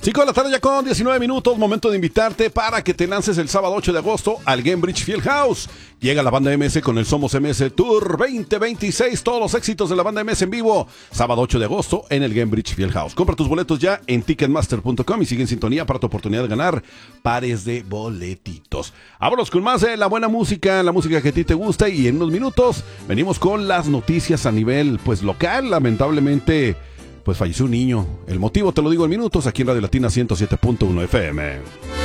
5 de la tarde ya con 19 minutos, momento de invitarte para que te lances el sábado 8 de agosto al Gainbridge Fieldhouse. Llega la banda MS con el Somos MS Tour 2026, todos los éxitos de la banda MS en vivo, sábado 8 de agosto en el Gainbridge Fieldhouse. Compra tus boletos ya en ticketmaster.com y sigue en sintonía para tu oportunidad de ganar pares de boletitos. Vámonos con más de la buena música, la música que a ti te gusta, y en unos minutos venimos con las noticias a nivel local. Lamentablemente pues falleció un niño. El motivo te lo digo en minutos aquí en Radio Latina 107.1 FM.